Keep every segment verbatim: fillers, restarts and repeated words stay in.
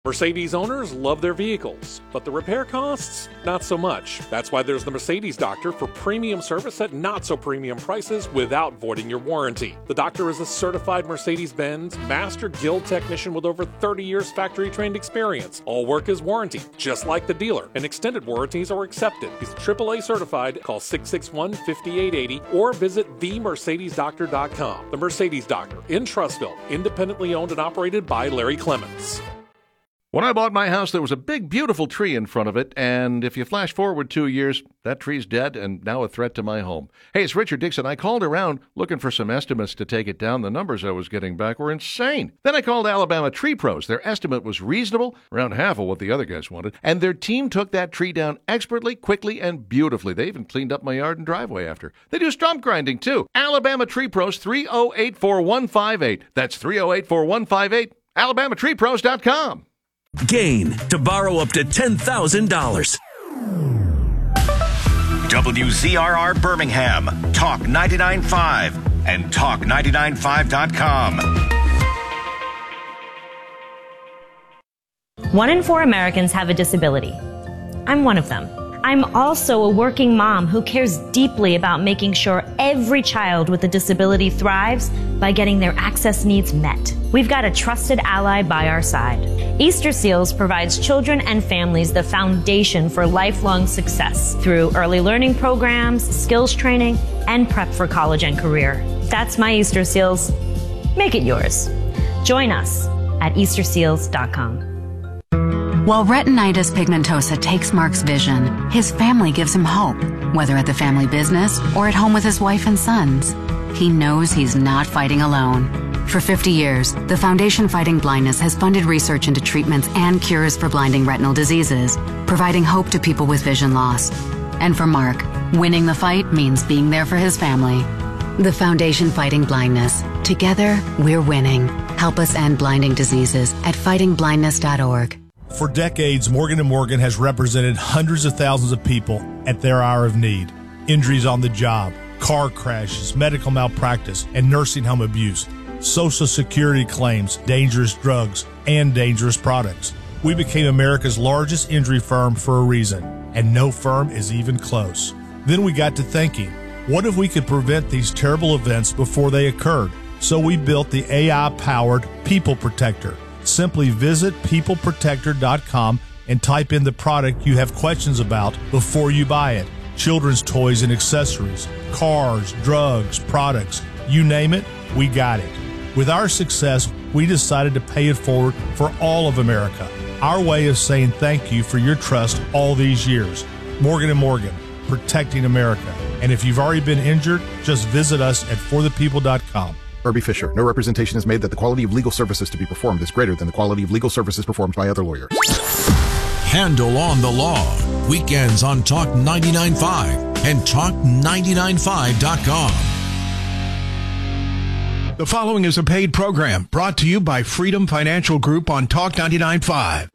Mercedes owners love their vehicles, but the repair costs, not so much. That's why there's the Mercedes Doctor for premium service at not so premium prices without voiding your warranty. The Doctor is a certified Mercedes-Benz Master Guild technician with over thirty years factory-trained experience. All work is warranted, just like the dealer, and extended warranties are accepted. He's triple A certified. Call six six one, five eight eight zero or visit the mercedes doctor dot com. The Mercedes Doctor in Trussville, independently owned and operated by Larry Clemens. When I bought my house, there was a big, beautiful tree in front of it, and if you flash forward two years, that tree's dead and now a threat to my home. Hey, it's Richard Dixon. I called around looking for some estimates to take it down. The numbers I was getting back were insane. Then I called Alabama Tree Pros. Their estimate was reasonable, around half of what the other guys wanted, and their team took that tree down expertly, quickly, and beautifully. They even cleaned up my yard and driveway after. They do stump grinding, too. Alabama Tree Pros, three oh eight, four one five eight. That's three oh eight, four one five eight. alabama tree pros dot com. Gain to borrow up to ten thousand dollars. W Z R R Birmingham, Talk ninety-nine point five and talk ninety-nine five dot com. One in four Americans have a disability. I'm one of them. I'm also a working mom who cares deeply about making sure every child with a disability thrives by getting their access needs met. We've got a trusted ally by our side. Easter Seals provides children and families the foundation for lifelong success through early learning programs, skills training, and prep for college and career. That's my Easter Seals. Make it yours. Join us at easter seals dot com. While retinitis pigmentosa takes Mark's vision, his family gives him hope, whether at the family business or at home with his wife and sons. He knows he's not fighting alone. For fifty years, the Foundation Fighting Blindness has funded research into treatments and cures for blinding retinal diseases, providing hope to people with vision loss. And for Mark, winning the fight means being there for his family. The Foundation Fighting Blindness. Together, we're winning. Help us end blinding diseases at fighting blindness dot org. For decades, Morgan and Morgan has represented hundreds of thousands of people at their hour of need. Injuries on the job, car crashes, medical malpractice, and nursing home abuse, Social Security claims, dangerous drugs, and dangerous products. We became America's largest injury firm for a reason, and no firm is even close. Then we got to thinking, what if we could prevent these terrible events before they occurred? So we built the A I-powered People Protector. Simply visit people protector dot com and type in the product you have questions about before you buy it. Children's toys and accessories, cars, drugs, products, you name it, we got it. With our success, we decided to pay it forward for all of America. Our way of saying thank you for your trust all these years. Morgan and Morgan, protecting America. And if you've already been injured, just visit us at for the people dot com. Herbie Fisher. No representation is made that the quality of legal services to be performed is greater than the quality of legal services performed by other lawyers. Handle on the Law. Weekends on Talk ninety-nine point five and talk ninety-nine five dot com. The following is a paid program brought to you by Freedom Financial Group on Talk ninety-nine point five.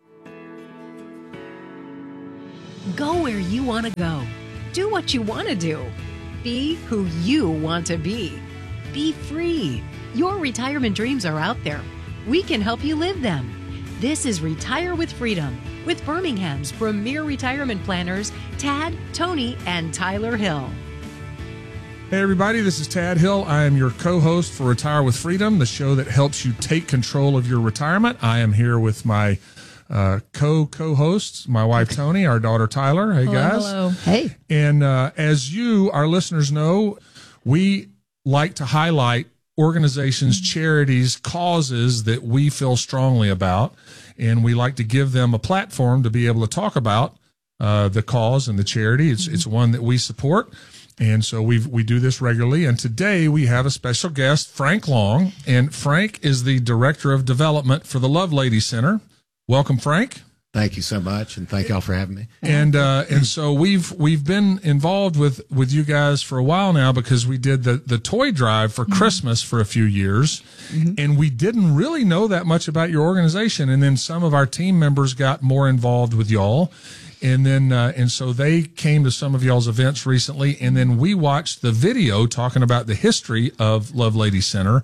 Go where you want to go. Do what you want to do. Be who you want to be. Be free. Your retirement dreams are out there. We can help you live them. This is Retire with Freedom with Birmingham's premier retirement planners, Tad, Tony, and Tyler Hill. Hey everybody, this is Tad Hill. I am your co-host for Retire with Freedom, the show that helps you take control of your retirement. I am here with my uh, co-co-hosts, my wife Tony, our daughter Tyler. Hey hello, guys. Hello. Hey. And uh, as you, our listeners, know, we like to highlight organizations, charities, causes that we feel strongly about, and we like to give them a platform to be able to talk about uh, the cause and the charity. It's mm-hmm. it's one that we support, and so we we do this regularly. And today we have a special guest, Frank Long, and Frank is the Director of Development for the Lovelady Center. Welcome, Frank. Thank you so much, and thank y'all for having me. And uh, and so we've we've been involved with, with you guys for a while now because we did the, the toy drive for mm-hmm. Christmas for a few years, mm-hmm. and we didn't really know that much about your organization. And then some of our team members got more involved with y'all, and then uh, and so they came to some of y'all's events recently, and then we watched the video talking about the history of Lovelady Center.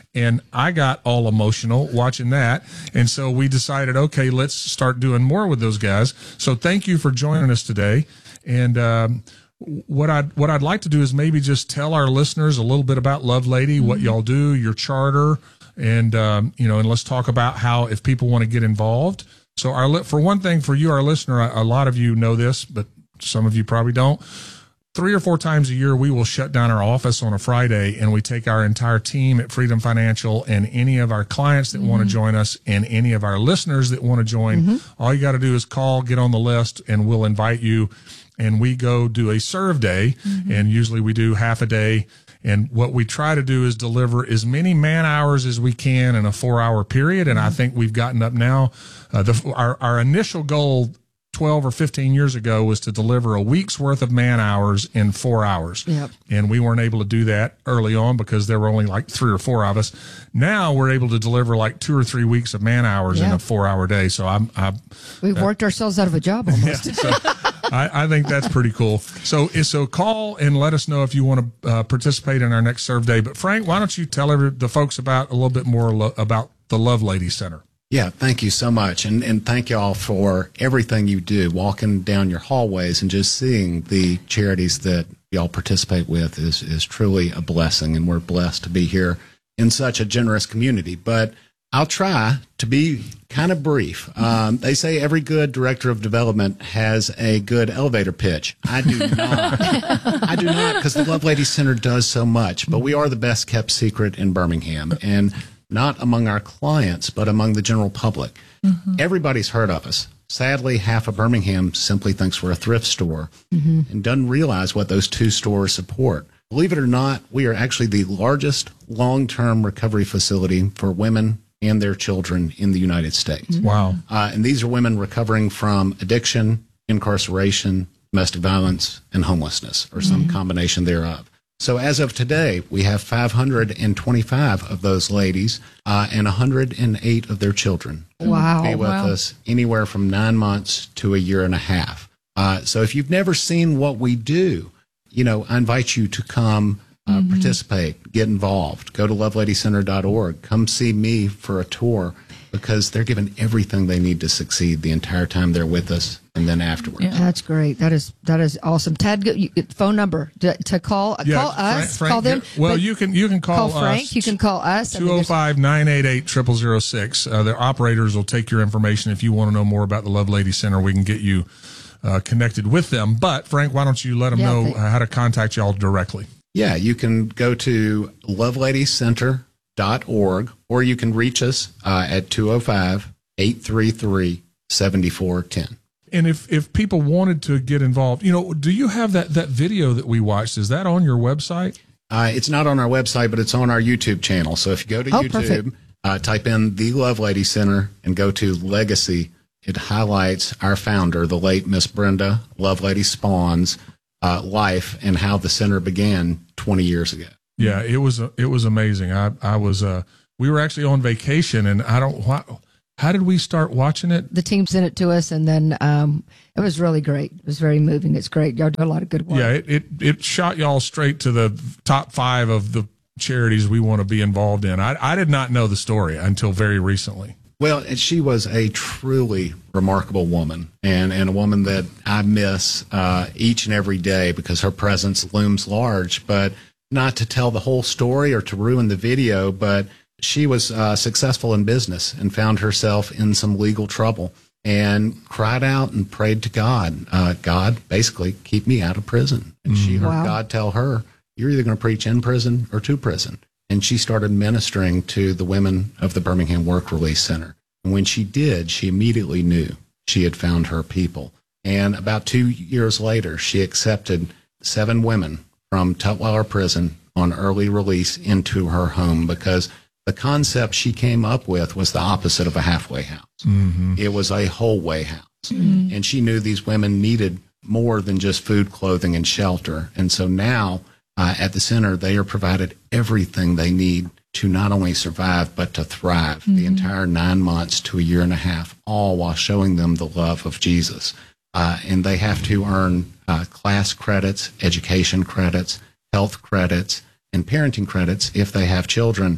And I got all emotional watching that. And so we decided, okay, let's start doing more with those guys. So thank you for joining us today. And um, what I'd, what I'd like to do is maybe just tell our listeners a little bit about Love Lady, mm-hmm. what y'all do, your charter, and, um, you know, and let's talk about how, if people want to get involved. So our li- for one thing, for you, our listener, a, a lot of you know this, but some of you probably don't. Three or four times a year, we will shut down our office on a Friday, and we take our entire team at Freedom Financial and any of our clients that mm-hmm. want to join us and any of our listeners that want to join. Mm-hmm. All you got to do is call, get on the list, and we'll invite you. And we go do a serve day, mm-hmm. and usually we do half a day. And what we try to do is deliver as many man hours as we can in a four-hour period. And mm-hmm. I think we've gotten up now. Uh, the, our, our initial goal twelve or fifteen years ago was to deliver a week's worth of man hours in four hours. Yep. And we weren't able to do that early on because there were only like three or four of us. Now we're able to deliver like two or three weeks of man hours yep. in a four hour day. So I'm, I, we've uh, worked ourselves out of a job almost. Yeah, so I, I think that's pretty cool. So, so call and let us know if you want to uh, participate in our next serve day. But Frank, why don't you tell every, the folks about a little bit more lo- about the Love Lady Center? Yeah, thank you so much. And and thank you all for everything you do. Walking down your hallways and just seeing the charities that y'all participate with is, is truly a blessing. And we're blessed to be here in such a generous community. But I'll try to be kind of brief. Um, they say every good director of development has a good elevator pitch. I do not. I do not, because the Love Lady Center does so much. But we are the best kept secret in Birmingham. And not among our clients, but among the general public. Mm-hmm. Everybody's heard of us. Sadly, half of Birmingham simply thinks we're a thrift store mm-hmm. and doesn't realize what those two stores support. Believe it or not, we are actually the largest long-term recovery facility for women and their children in the United States. Mm-hmm. Wow. Uh, and these are women recovering from addiction, incarceration, domestic violence, and homelessness, or some mm-hmm. combination thereof. So as of today, we have five hundred twenty-five of those ladies uh, and one hundred eight of their children. Wow. Be with wow. us anywhere from nine months to a year and a half. Uh, so if you've never seen what we do, you know, I invite you to come uh, mm-hmm. participate, get involved. Go to love lady center dot org. Come see me for a tour, because they're given everything they need to succeed the entire time they're with us and then afterwards. Yeah. That's great. That is that is awesome. Tad, you, phone number to, to call yeah, call Frank, us. Frank, call them. Well, you can you can call, call Frank. us. You can call us. two oh five, nine eight eight, zero zero zero six. Uh, the operators will take your information. If you want to know more about the Love Lady Center, we can get you uh, connected with them. But, Frank, why don't you let them yeah, know uh, how to contact y'all directly? Yeah, you can go to love lady center dot org, or you can reach us uh, at two oh five, eight three three, seven four one oh. And if, if people wanted to get involved, you know, do you have that, that video that we watched? Is that on your website? Uh, it's not on our website, but it's on our YouTube channel. So if you go to oh, YouTube, uh, type in the Love Lady Center and go to Legacy, it highlights our founder, the late Miss Brenda Love Lady Spawn's uh, life and how the center began twenty years ago. Yeah, it was it was amazing. I I was uh we were actually on vacation, and I don't why, how did we start watching it? The team sent it to us, and then um, it was really great. It was very moving. It's great. Y'all do a lot of good work. Yeah, it, it, it shot y'all straight to the top five of the charities we want to be involved in. I, I did not know the story until very recently. Well, and she was a truly remarkable woman, and, and a woman that I miss uh, each and every day, because her presence looms large. But not to tell the whole story or to ruin the video, but she was uh, successful in business and found herself in some legal trouble and cried out and prayed to God. Uh, God, basically, keep me out of prison. And mm. she heard wow. God tell her, you're either going to preach in prison or to prison. And she started ministering to the women of the Birmingham Work Release Center. And when she did, she immediately knew she had found her people. And about two years later, she accepted seven women from Tutwiler Prison on early release into her home, because the concept she came up with was the opposite of a halfway house. Mm-hmm. It was a whole way house. Mm-hmm. And she knew these women needed more than just food, clothing, and shelter. And so now uh, at the center, they are provided everything they need to not only survive, but to thrive mm-hmm. the entire nine months to a year and a half, all while showing them the love of Jesus. Uh, and they have to earn uh, class credits, education credits, health credits, and parenting credits if they have children.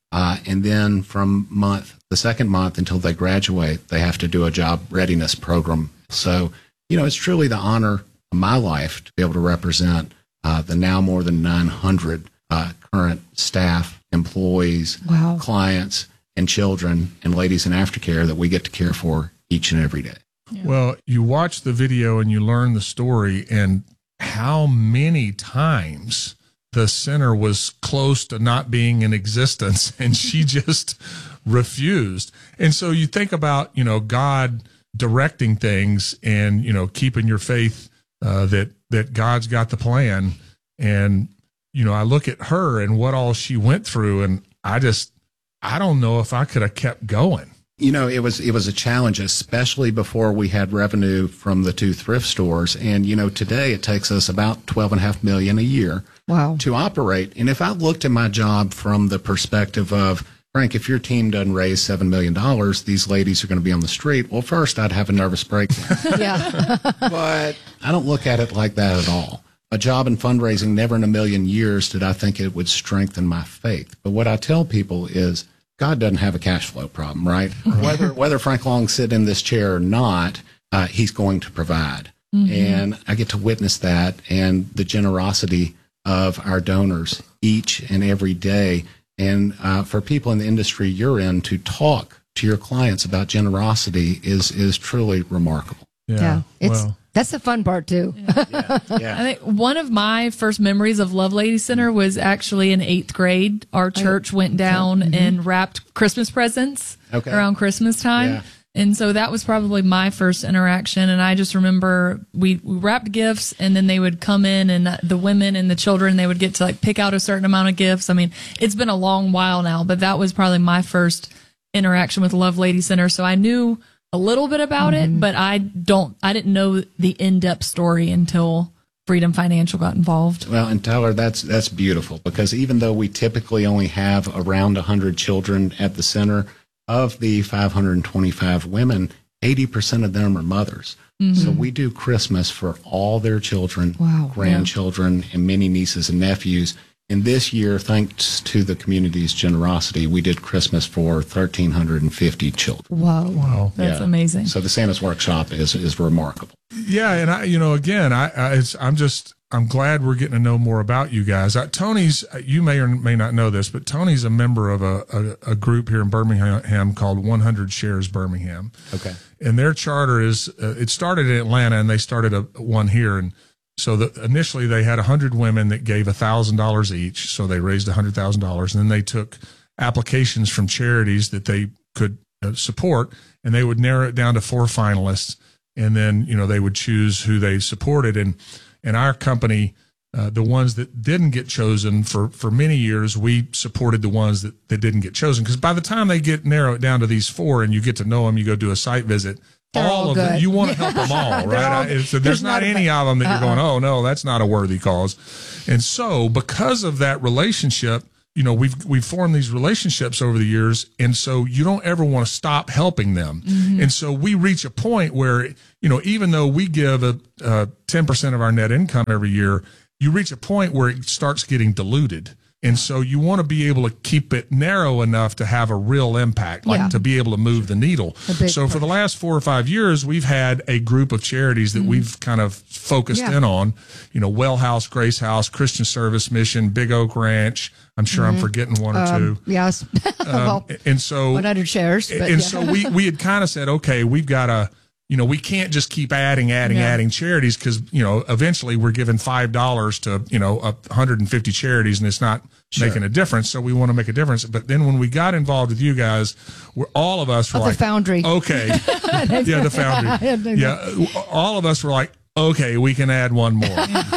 Uh, and then from month, the second month until they graduate, they have to do a job readiness program. So, you know, it's truly the honor of my life to be able to represent uh, the now more than nine hundred uh, current staff, employees, wow. clients, and children and ladies in aftercare that we get to care for each and every day. Yeah. Well, you watch the video and you learn the story and how many times the center was close to not being in existence and she just refused. And so you think about, you know, God directing things and, you know, keeping your faith uh, that, that God's got the plan. And, you know, I look at her and what all she went through, and I just, I don't know if I could have kept going. You know, it was it was a challenge, especially before we had revenue from the two thrift stores. And, you know, today it takes us about twelve and a half million a year wow. to operate. And if I looked at my job from the perspective of, Frank, if your team doesn't raise seven million dollars, these ladies are going to be on the street. Well, first, I'd have a nervous breakdown. yeah. But I don't look at it like that at all. A job in fundraising, never in a million years did I think it would strengthen my faith. But what I tell people is God doesn't have a cash flow problem, right? whether whether Frank Long sit in this chair or not, uh, he's going to provide. Mm-hmm. And I get to witness that and the generosity of our donors each and every day. And uh, for people in the industry you're in to talk to your clients about generosity is is truly remarkable. Yeah, yeah. It's well. That's the fun part too. Yeah. yeah, yeah. I think one of my first memories of Love Lady Center was actually in eighth grade. Our church went down mm-hmm. and wrapped Christmas presents okay. around Christmas time. Yeah. And so that was probably my first interaction. And I just remember we, we wrapped gifts and then they would come in and the women and the children, they would get to like pick out a certain amount of gifts. I mean, it's been a long while now, but that was probably my first interaction with Love Lady Center. So I knew a little bit about mm-hmm. it, but I don't, I didn't know the in-depth story until Freedom Financial got involved. Well, and Tyler, that's, that's beautiful because even though we typically only have around one hundred children at the center, of the five hundred twenty-five women, eighty percent of them are mothers. Mm-hmm. So we do Christmas for all their children, wow, grandchildren, yeah. and many nieces and nephews. And this year, thanks to the community's generosity, we did Christmas for one thousand three hundred fifty children. Wow. Wow. That's yeah. amazing. So the Santa's Workshop is is remarkable. Yeah. And I, you know, again, I, I it's, I'm just, I'm glad we're getting to know more about you guys. Uh, Tony's, you may or may not know this, but Tony's a member of a, a, a group here in Birmingham called one hundred Shares Birmingham. Okay. And their charter is, uh, it started in Atlanta and they started a one here. And so the, initially they had one hundred women that gave one thousand dollars each. So they raised one hundred thousand dollars. And then they took applications from charities that they could uh, support, and they would narrow it down to four finalists. And then, you know, they would choose who they supported. And, and our company, uh, the ones that didn't get chosen for, for many years, we supported the ones that, that didn't get chosen. Because by the time they get narrowed down to these four and you get to know them, you go do a site visit, They're all, all of good. them, you want to help them all, right? all, I, so there's not, not any of them that uh-uh. you're going, oh, no, that's not a worthy cause. And so because of that relationship, you know, we've we've formed these relationships over the years, and so you don't ever want to stop helping them. Mm-hmm. And so we reach a point where, you know, even though we give a, a ten percent of our net income every year, you reach a point where it starts getting diluted. And so you want to be able to keep it narrow enough to have a real impact, like yeah. to be able to move the needle. So for the last four or five years, we've had a group of charities that mm-hmm. we've kind of focused yeah. in on, you know, Well House, Grace House, Christian Service Mission, Big Oak Ranch. I'm sure mm-hmm. I'm forgetting one or um, two. Yes. um, well, and so one hundred shares. But and yeah. so we, we had kind of said, okay, we've got to, you know, we can't just keep adding, adding, yeah. adding charities because, you know, eventually we're giving five dollars to, you know, one hundred fifty charities and it's not sure. making a difference. So we want to make a difference. But then when we got involved with you guys, we're, all of us were oh, like, the Foundry. Okay. yeah, the Foundry. Yeah. All of us were like, okay, we can add one more.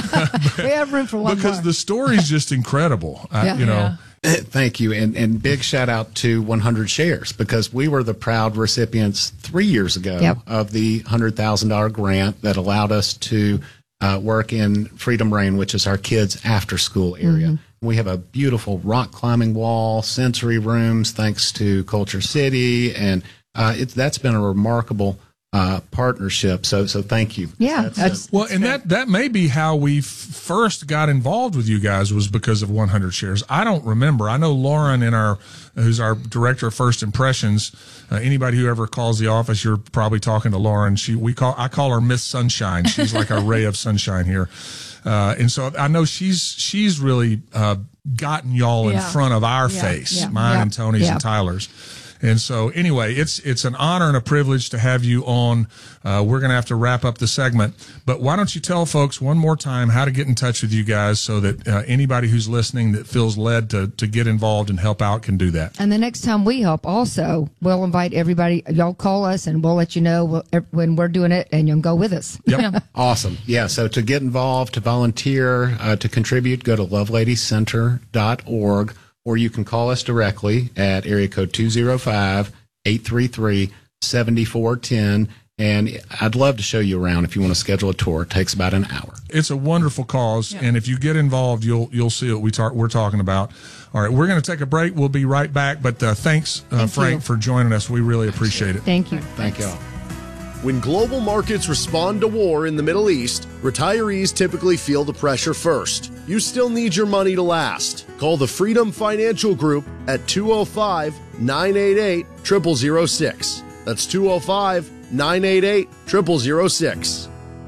We have room for one because more. the story's just incredible. Yeah. I, you know. Yeah. Thank you. And, and big shout out to one hundred Shares because we were the proud recipients three years ago yep. of the one hundred thousand dollars grant that allowed us to uh, work in Freedom Rain, which is our kids' after school area. Mm-hmm. We have a beautiful rock climbing wall, sensory rooms, thanks to Culture City. And uh, it's, that's been a remarkable uh, partnership. So, so thank you. Yeah. That's, That's, uh, Well, and that, that may be how we f- first got involved with you guys was because of one hundred shares. I don't remember. I know Lauren in our, who's our director of first impressions. Uh, anybody who ever calls the office, you're probably talking to Lauren. She, we call, I call her Miss Sunshine. She's like our ray of sunshine here. Uh, and so I know she's, she's really, uh, gotten y'all in Yeah. front of our Yeah. face, Yeah. mine Yeah. and Tony's Yeah. and Tyler's. And so anyway, it's it's an honor and a privilege to have you on. Uh, we're going to have to wrap up the segment, but why don't you tell folks one more time how to get in touch with you guys so that uh, anybody who's listening that feels led to, to get involved and help out can do that. and the next time we help also, we'll invite everybody. Y'all call us and we'll let you know when we're doing it and you'll go with us. Yep. Awesome. Yeah. So to get involved, to volunteer, uh, to contribute, go to lovelady center dot org, or you can call us directly at area code two oh five, eight three three, seven four one zero. And I'd love to show you around if you want to schedule a tour. It takes about an hour. It's a wonderful cause, and if you get involved, you'll you'll see what we talk, we're talking about. All right, we're going to take a break. We'll be right back. But uh, thanks, uh, Thank Frank, you. for joining us. We really appreciate it. Thank you. Thank you all. When global markets respond to war in the Middle East, retirees typically feel the pressure first. You still need your money to last. Call the Freedom Financial Group at two oh five, nine eight eight, zero zero zero six. That's two oh five, nine eight eight, zero zero zero six.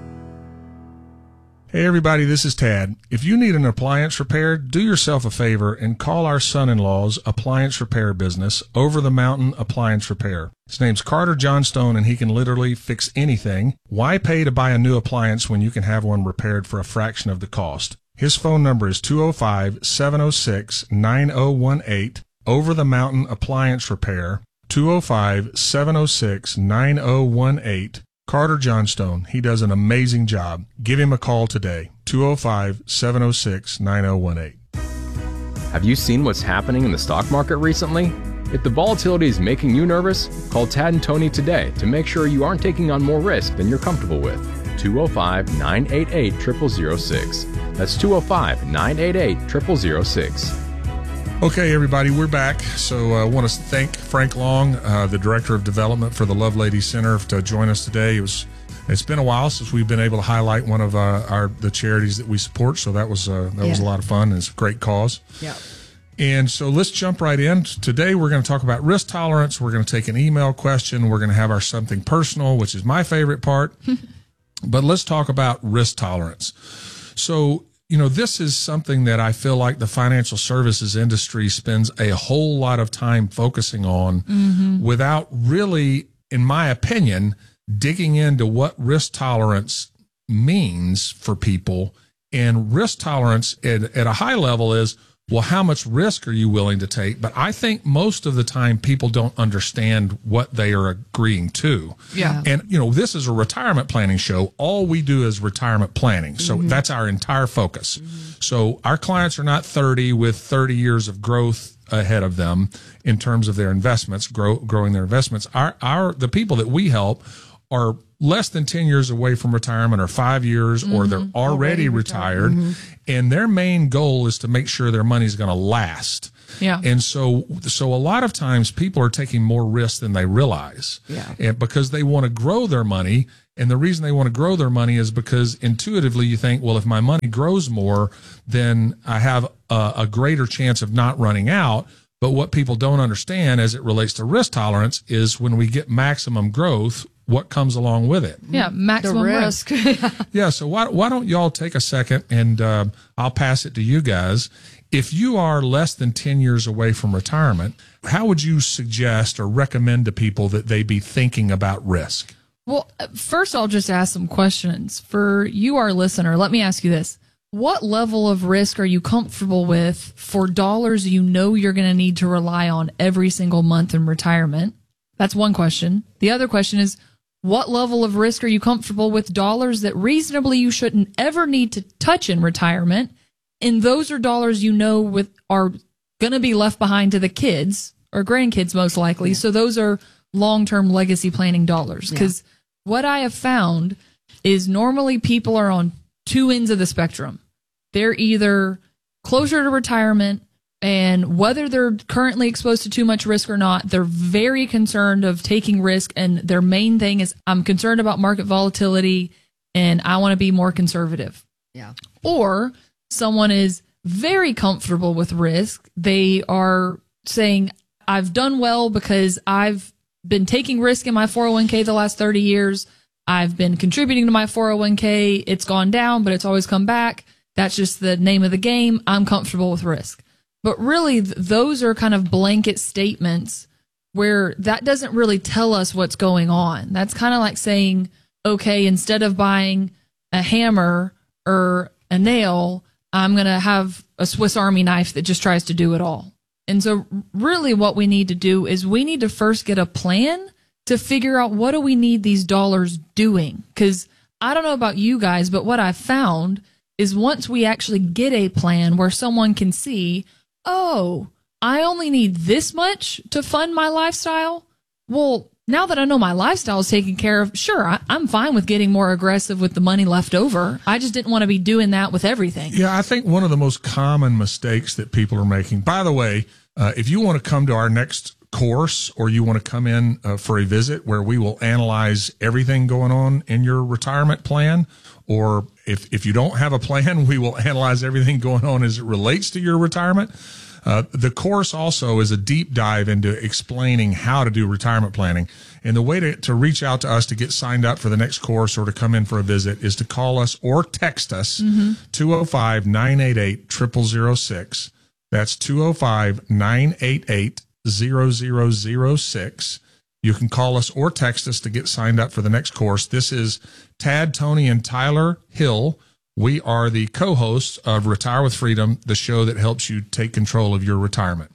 Hey everybody, this is Tad. If you need an appliance repaired, do yourself a favor and call our son-in-law's appliance repair business, Over the Mountain Appliance Repair. His name's Carter Johnstone, and he can literally fix anything. Why pay to buy a new appliance when you can have one repaired for a fraction of the cost? His phone number is two oh five, seven oh six, nine oh one eight, Over the Mountain Appliance Repair, two oh five, seven oh six, nine oh one eight. Carter Johnstone. He does an amazing job. Give him a call today, two oh five, seven oh six, nine oh one eight. Have you seen what's happening in the stock market recently? If the volatility is making you nervous, call Tad and Tony today to make sure you aren't taking on more risk than you're comfortable with. two oh five, nine eight eight, zero zero zero six. That's two oh five, nine eight eight, zero zero zero six. Okay, everybody, we're back. So I uh, want to thank Frank Long, uh, the Director of Development for the Lovelady Center, to join us today. It was, it's been a while since we've been able to highlight one of uh, our the charities that we support, so that was uh, that yeah. was a lot of fun, and it's a great cause. Yeah. And so let's jump right in. Today we're going to talk about risk tolerance. We're going to take an email question. We're going to have our something personal, which is my favorite part. But let's talk about risk tolerance. So, you know, this is something that I feel like the financial services industry spends a whole lot of time focusing on mm-hmm. without really, in my opinion, digging into what risk tolerance means for people. And risk tolerance at, at a high level is, well, how much risk are you willing to take? But I think most of the time people don't understand what they are agreeing to. Yeah. And, you know, this is a retirement planning show. All we do is retirement planning. So mm-hmm. that's our entire focus. Mm-hmm. So our clients are not thirty with thirty years of growth ahead of them in terms of their investments, grow, growing their investments. Our, our, the people that we help are less than ten years away from retirement, or five years, mm-hmm. or they're already, already retired. retired. Mm-hmm. And their main goal is to make sure their money is going to last. Yeah. And so, so a lot of times people are taking more risks than they realize. Yeah. And because they want to grow their money. And the reason they want to grow their money is because intuitively you think, well, if my money grows more, then I have a, a greater chance of not running out. But what people don't understand as it relates to risk tolerance is when we get maximum growth, what comes along with it. Yeah, maximum the risk. risk. Yeah, so why, why don't y'all take a second and uh, I'll pass it to you guys. If you are less than ten years away from retirement, how would you suggest or recommend to people that they be thinking about risk? Well, first I'll just ask some questions. For you, our listener, let me ask you this. What level of risk are you comfortable with for dollars you know you're going to need to rely on every single month in retirement? That's one question. The other question is, what level of risk are you comfortable with dollars that reasonably you shouldn't ever need to touch in retirement? And those are dollars you know with are going to be left behind to the kids or grandkids most likely. Yeah. So those are long-term legacy planning dollars. Because yeah. what I have found is normally people are on two ends of the spectrum. They're either closer to retirement, And whether they're currently exposed to too much risk or not, they're very concerned of taking risk. And their main thing is, I'm concerned about market volatility and I want to be more conservative. Yeah. Or someone is very comfortable with risk. They are saying, I've done well because I've been taking risk in my four oh one k the last thirty years. I've been contributing to my four oh one k. It's gone down, but it's always come back. That's just the name of the game. I'm comfortable with risk. But really, th- those are kind of blanket statements where that doesn't really tell us what's going on. That's kind of like saying, okay, instead of buying a hammer or a nail, I'm going to have a Swiss Army knife that just tries to do it all. And so really what we need to do is we need to first get a plan to figure out what do we need these dollars doing. Because I don't know about you guys, but what I've found is once we actually get a plan where someone can see, oh, I only need this much to fund my lifestyle. Well, now that I know my lifestyle is taken care of, sure, I, I'm fine with getting more aggressive with the money left over. I just didn't want to be doing that with everything. Yeah, I think one of the most common mistakes that people are making, by the way, uh, if you want to come to our next course or you want to come in uh, for a visit where we will analyze everything going on in your retirement plan, or if, if you don't have a plan, we will analyze everything going on as it relates to your retirement. Uh, the course also is a deep dive into explaining how to do retirement planning. And the way to, to reach out to us to get signed up for the next course or to come in for a visit is to call us or text us, mm-hmm. two oh five, nine eight eight, zero zero zero six. That's two oh five, nine eight eight, zero zero zero six. You can call us or text us to get signed up for the next course. This is Tad, Tony, and Tyler Hill. We are the co-hosts of Retire with Freedom, the show that helps you take control of your retirement.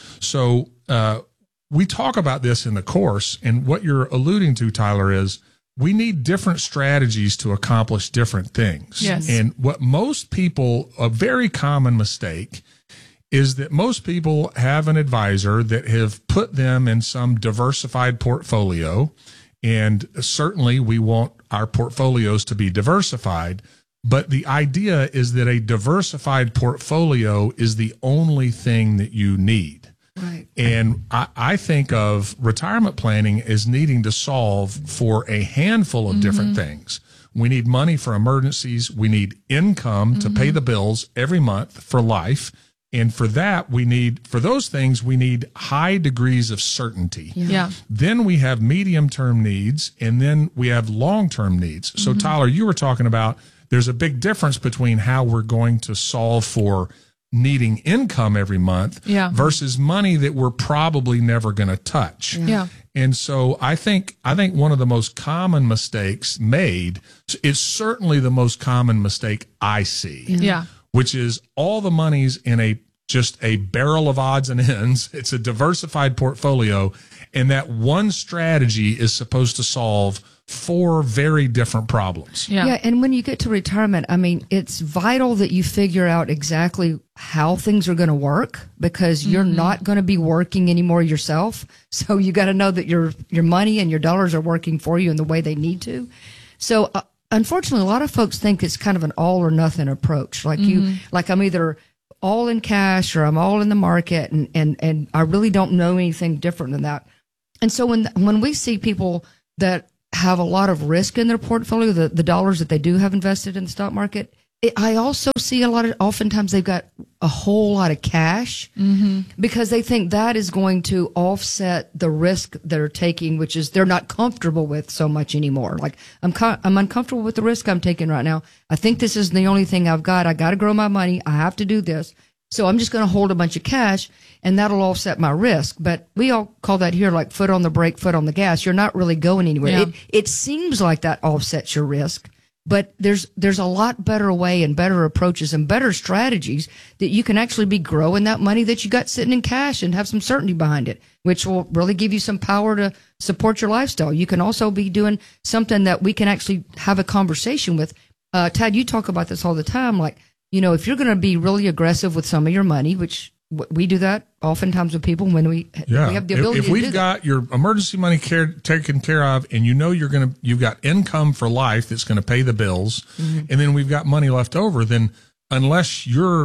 So uh, we talk about this in the course, and what you're alluding to, Tyler, is we need different strategies to accomplish different things. Yes. And what most people, a very common mistake, is that most people have an advisor that have put them in some diversified portfolio, and certainly we want our portfolios to be diversified. But the idea is that a diversified portfolio is the only thing that you need. Right. And I, I think of retirement planning as needing to solve for a handful of mm-hmm. different things. We need money for emergencies. We need income mm-hmm. to pay the bills every month for life. And for that, we need, for those things, we need high degrees of certainty. Yeah. yeah. Then we have medium-term needs, and then we have long-term needs. So, mm-hmm. Tyler, you were talking about there's a big difference between how we're going to solve for needing income every month yeah. versus money that we're probably never going to touch. Yeah. yeah. And so I think I think one of the most common mistakes made is certainly the most common mistake I see. Yeah. yeah. Which is all the money's in a just a barrel of odds and ends. It's a diversified portfolio, and that one strategy is supposed to solve four very different problems. Yeah. yeah. And when you get to retirement, I mean, it's vital that you figure out exactly how things are going to work, because mm-hmm. you're not going to be working anymore yourself. So you got to know that your, your money and your dollars are working for you in the way they need to. So, uh, unfortunately, a lot of folks think it's kind of an all or nothing approach. Like mm-hmm. you, like I'm either all in cash or I'm all in the market, and, and, and I really don't know anything different than that. And so when, when we see people that have a lot of risk in their portfolio, the, the dollars that they do have invested in the stock market, it, I also see a lot of, oftentimes they've got a whole lot of cash mm-hmm. because they think that is going to offset the risk they're taking, which is they're not comfortable with so much anymore. Like I'm, co- I'm uncomfortable with the risk I'm taking right now. I think this is the only thing I've got. I got to grow my money. I have to do this. So I'm just going to hold a bunch of cash, and that'll offset my risk. But we all call that here like foot on the brake, foot on the gas. You're not really going anywhere. Yeah. It, it seems like that offsets your risk, but there's there's a lot better way and better approaches and better strategies that you can actually be growing that money that you got sitting in cash and have some certainty behind it, which will really give you some power to support your lifestyle. You can also be doing something that we can actually have a conversation with. Uh, Tad, you talk about this all the time, like, you know, if you're going to be really aggressive with some of your money, which we do that oftentimes with people when we, yeah. we have the ability if, if to we've do got that. your emergency money care, taken care of, and you know you're going to, you've got income for life that's going to pay the bills, Mm-hmm. and then we've got money left over, then unless you're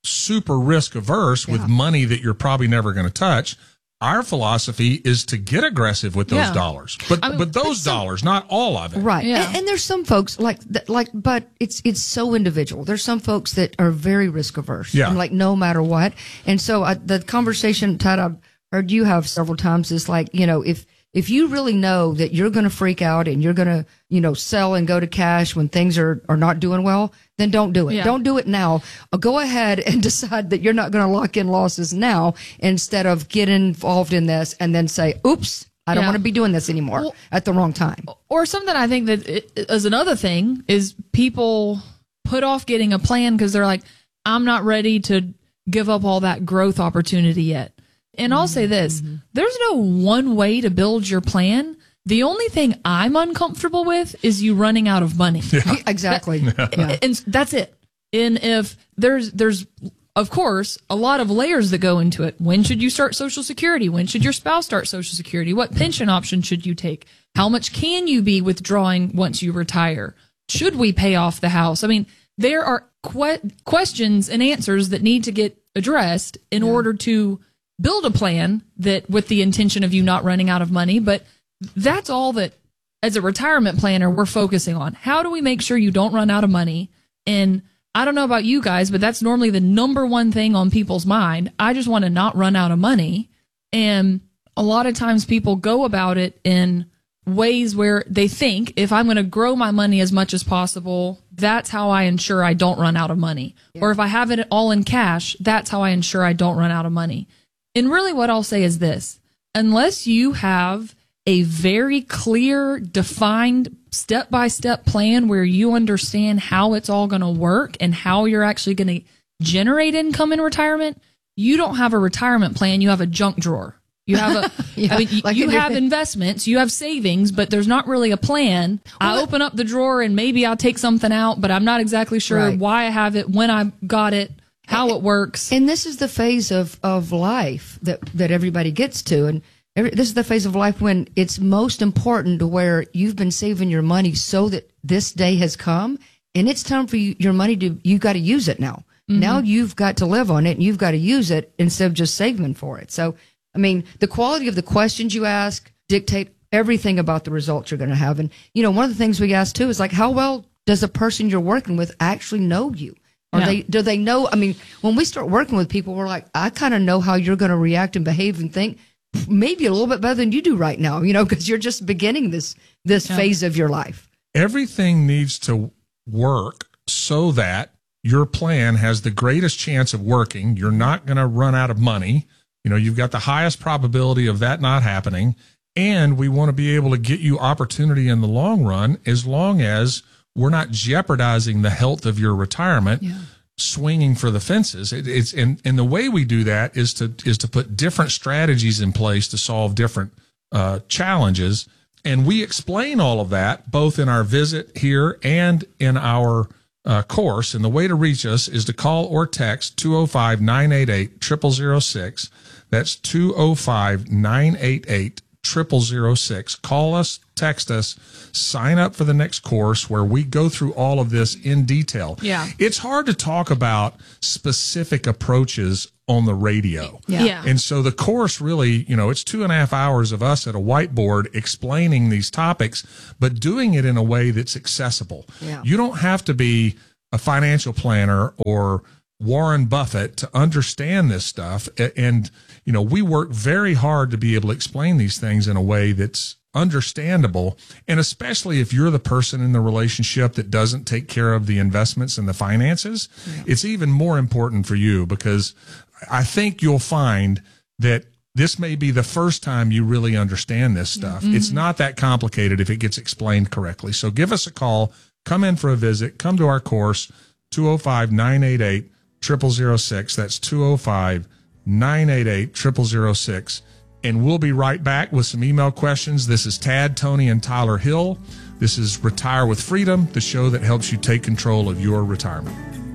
super risk averse with money that you're probably never going to touch. Our philosophy is to get aggressive with those Yeah. dollars, but I mean, but those but some- dollars, not all of it. Right. And, and there's some folks like that, like, but it's it's so individual. There's some folks that are very risk averse. Yeah. And like no matter what. And so I, the conversation, Todd, I've heard you have several times is like, you know, if if you really know that you're going to freak out and you're going to, you know, sell and go to cash when things are, are not doing well, then don't do it. Yeah. Don't do it now. Uh, Go ahead and decide that you're not going to lock in losses now instead of get involved in this and then say, oops, I don't Yeah. want to be doing this anymore Well, at the wrong time. Or something I think that it, is another thing is people put off getting a plan because they're like, I'm not ready to give up all that growth opportunity yet. And I'll say this, there's no one way to build your plan. The only thing I'm uncomfortable with is you running out of money. Exactly. That- And that's it. And if there's, there's, of course, a lot of layers that go into it. When should you start Social Security? When should your spouse start Social Security? What pension option should you take? How much can you be withdrawing once you retire? Should we pay off the house? I mean, there are que- questions and answers that need to get addressed in order to build a plan that with the intention of you not running out of money. But that's all that as a retirement planner, we're focusing on. How do we make sure you don't run out of money? And I don't know about you guys, but that's normally the number one thing on people's mind. I just want to not run out of money. And a lot of times people go about it in ways where they think if I'm going to grow my money as much as possible, that's how I ensure I don't run out of money. Yeah. Or if I have it all in cash, that's how I ensure I don't run out of money. And really what I'll say is this, unless you have a very clear, defined step-by-step plan where you understand how it's all going to work and how you're actually going to generate income in retirement, you don't have a retirement plan. You have a junk drawer. You have a, Yeah, I mean, you, like you in- have investments, you have savings, but there's not really a plan. I open up the drawer and maybe I'll take something out, but I'm not exactly sure Right. why I have it, when I got it, how it works. And this is the phase of, of life that, that everybody gets to. And every, this is the phase of life when it's most important to where you've been saving your money so that this day has come and it's time for you, your money to, you got to use it now. Mm-hmm. Now you've got to live on it and you've got to use it instead of just saving for it. So, I mean, the quality of the questions you ask dictate everything about the results you're going to have. And, you know, one of the things we ask too is like, how well does the person you're working with actually know you? Or Yeah. they, do they know? I mean, when we start working with people, we're like, I kind of know how you're going to react and behave and think maybe a little bit better than you do right now, you know, because you're just beginning this, this Yeah. phase of your life. Everything needs to work so that your plan has the greatest chance of working. You're not going to run out of money. You know, you've got the highest probability of that not happening. And we want to be able to get you opportunity in the long run as long as we're not jeopardizing the health of your retirement, Yeah. swinging for the fences. It, it's and, and the way we do that is to is to put different strategies in place to solve different uh, challenges. And we explain all of that both in our visit here and in our uh, course. And the way to reach us is to call or text two oh five, nine eight eight, zero zero zero six. That's two oh five, nine eight eight, zero zero zero six. Call us, text us, sign up for the next course where we go through all of this in detail. Yeah. It's hard to talk about specific approaches on the radio. Yeah. Yeah. And so the course really, you know, it's two and a half hours of us at a whiteboard explaining these topics, but doing it in a way that's accessible. Yeah. You don't have to be a financial planner or Warren Buffett to understand this stuff. A- And, you know, we work very hard to be able to explain these things in a way that's understandable. And especially if you're the person in the relationship that doesn't take care of the investments and the finances, it's even more important for you, because I think you'll find that this may be the first time you really understand this stuff. Mhm. It's not that complicated if it gets explained correctly. So give us a call, come in for a visit, come to our course, two oh five, nine eight eight, zero zero zero six. That's two oh five, nine eight eight, zero zero zero six. And we'll be right back with some email questions. This is Tad, Tony, and Tyler Hill. This is Retire with Freedom, the show that helps you take control of your retirement.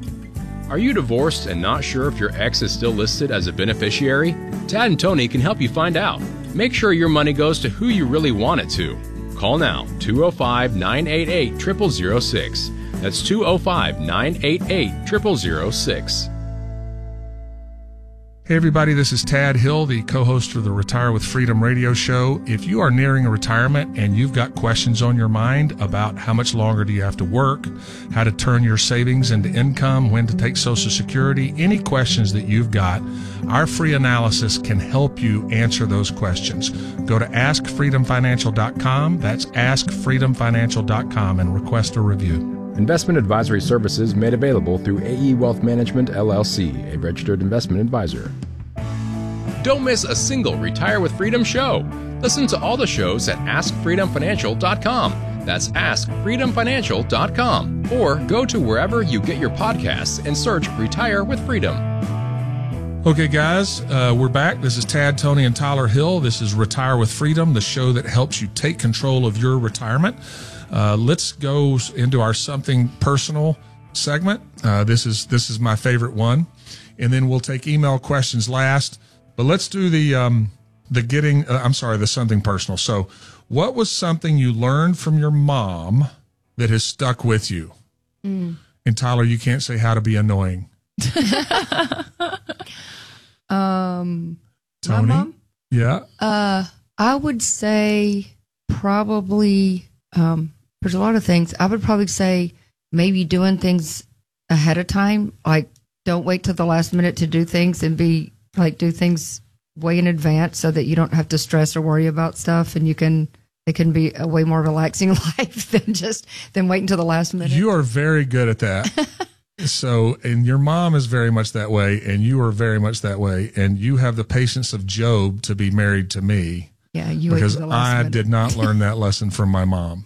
Are you divorced and not sure if your ex is still listed as a beneficiary? Tad and Tony can help you find out. Make sure your money goes to who you really want it to. Call now, two oh five, nine eight eight, zero zero zero six. That's two oh five, nine eight eight, zero zero zero six. Hey everybody, this is Tad Hill, the co-host for the Retire with Freedom radio show. If you are nearing a retirement and you've got questions on your mind about how much longer do you have to work, how to turn your savings into income, when to take Social Security, any questions that you've got, our free analysis can help you answer those questions. Go to ask freedom financial dot com. That's ask freedom financial dot com and request a review. Investment advisory services made available through A E Wealth Management, L L C, a registered investment advisor. Don't miss a single Retire with Freedom show. Listen to all the shows at ask freedom financial dot com. That's ask freedom financial dot com. Or go to wherever you get your podcasts and search Retire with Freedom. Okay, guys, uh, we're back. This is Tad, Tony, and Tyler Hill. This is Retire with Freedom, the show that helps you take control of your retirement. Uh, let's go into our something personal segment. Uh, this is this is my favorite one, and then we'll take email questions last. But let's do the um, the getting. Uh, I'm sorry, the something personal. So, what was something you learned from your mom that has stuck with you? Mm. And Tyler, you can't say how to be annoying. um, Tony, my mom? Yeah. Uh, I would say probably. Um, There's a lot of things. I would probably say maybe doing things ahead of time. Like, don't wait till the last minute to do things, and be like, do things way in advance so that you don't have to stress or worry about stuff, and you can, it can be a way more relaxing life than just, than waiting until the last minute. You are very good at that. So, and your mom is very much that way, and you are very much that way, and you have the patience of Job to be married to me. Yeah, you because the last I minute. did not learn that lesson from my mom.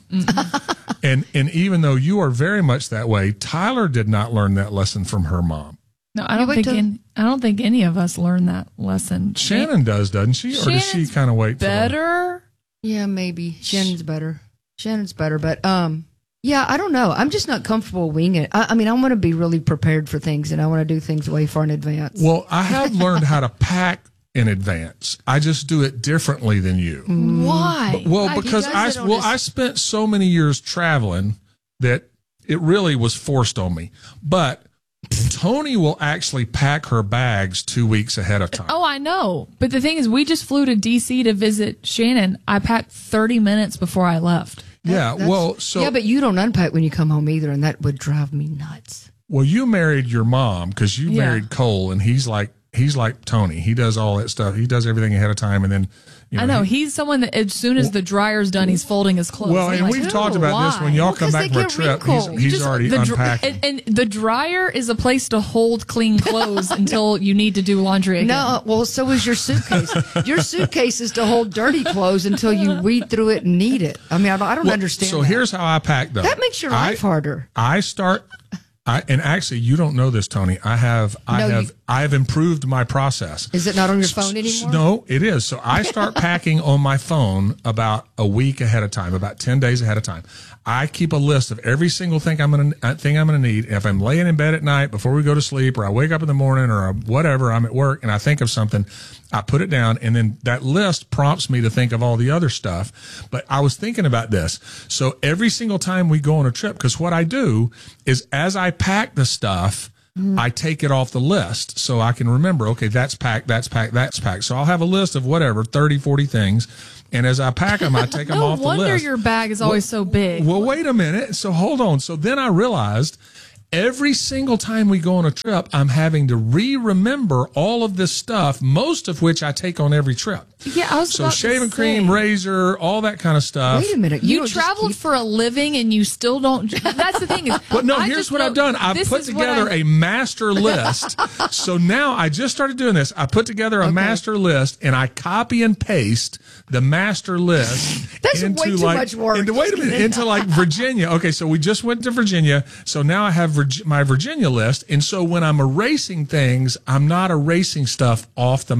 and and even though you are very much that way, Tyler did not learn that lesson from her mom. No, I don't think to- any, I don't think any of us learned that lesson. Shannon does, doesn't she? Or does she Shannon's kind of wait? Better. Yeah, maybe Shannon's better. Shannon's better, but um, yeah, I don't know. I'm just not comfortable winging it. I, I mean, I want to be really prepared for things, and I want to do things way far in advance. Well, I have learned how to pack in advance. I just do it differently than you. Why? Well, He because does I it on well his- I spent so many years traveling that it really was forced on me. But Tony will actually pack her bags two weeks ahead of time. Oh, I know. But the thing is, we just flew to D C to visit Shannon. I packed thirty minutes before I left. Yeah, That's- well, so yeah, but you don't unpack when you come home either, and that would drive me nuts. well, you married your mom because you Yeah. married Cole, and he's like he's like Tony. He does all that stuff. He does everything ahead of time, and then you know, I know. he- He's someone that as soon as the dryer's done, he's folding his clothes. well, I'm and like, we've "Ooh, talked about this when why?" y'all Well, come 'cause back they from a get trip. He's, wrinkled. he's Just already the dr- unpacking. And, and the dryer is a place to hold clean clothes until you need to do laundry again. No, well, so is your suitcase. Your suitcase is to hold dirty clothes until you weed through it and need it. I mean, I don't, I don't Well, understand. So that. here's how I pack though. that makes your life I, harder. I start, I and actually you don't know this, Tony. I have, I No, have, you- I have improved my process. Is it not on your phone S- anymore? No, it is. So I start packing on my phone about a week ahead of time, about ten days ahead of time. I keep a list of every single thing I'm gonna uh, thing I'm gonna need. If I'm laying in bed at night before we go to sleep, or I wake up in the morning, or whatever, I'm at work and I think of something, I put it down, and then that list prompts me to think of all the other stuff. But I was thinking about this. So every single time we go on a trip, because what I do is as I pack the stuff, I take it off the list so I can remember, okay, that's packed, that's packed, that's packed. So I'll have a list of whatever, thirty, forty things. And as I pack them, I take them No off the list. wonder your bag is always so big. Well, wait a minute. So hold on. So then I realized every single time we go on a trip, I'm having to re-remember all of this stuff, most of which I take on every trip. Yeah, I was So about to shaving say. cream, razor, all that kind of stuff. Wait a minute. You, don't just traveled keep- for a living and you still don't. That's the thing is. But no, I here's just what know- I've done. I've this put is what together I- a master list. So now I just started doing this. I put together a master list and I copy and paste the master list That's into way too like, much work. Into, wait a minute, into like Virginia. Okay, so we just went to Virginia. So now I have Virg- my Virginia list. And so when I'm erasing things, I'm not erasing stuff off the